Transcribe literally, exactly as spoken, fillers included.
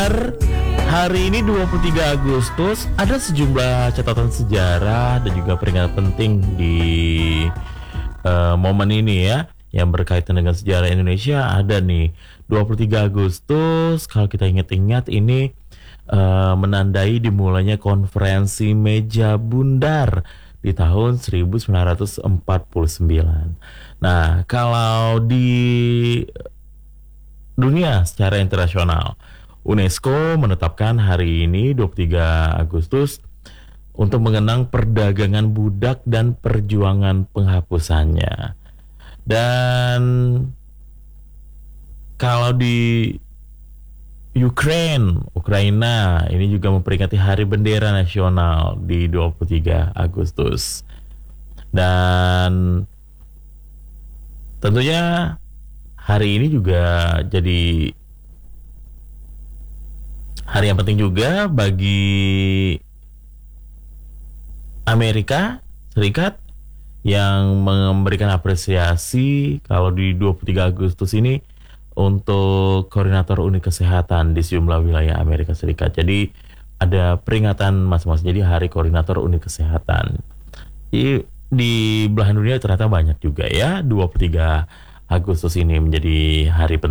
pendengar, hari ini dua puluh tiga Agustus ada sejumlah catatan sejarah dan juga peringatan penting di uh, momen ini ya, yang berkaitan dengan sejarah Indonesia. Ada nih dua puluh tiga Agustus, kalau kita ingat-ingat ini uh, menandai dimulainya konferensi meja bundar di tahun seribu sembilan ratus empat puluh sembilan. Nah, kalau di dunia secara internasional, UNESCO menetapkan hari ini dua puluh tiga Agustus untuk mengenang perdagangan budak dan perjuangan penghapusannya. Dan kalau di Ukraine, Ukraina ini juga memperingati Hari Bendera Nasional di dua puluh tiga Agustus. Dan tentunya hari ini juga jadi hari yang penting juga bagi Amerika Serikat yang memberikan apresiasi kalau di dua puluh tiga Agustus ini untuk koordinator unit kesehatan di sejumlah wilayah Amerika Serikat. Jadi ada peringatan masing-masing, jadi hari koordinator unit kesehatan. Jadi di belahan dunia ternyata banyak juga ya, dua puluh tiga Agustus ini menjadi hari penting.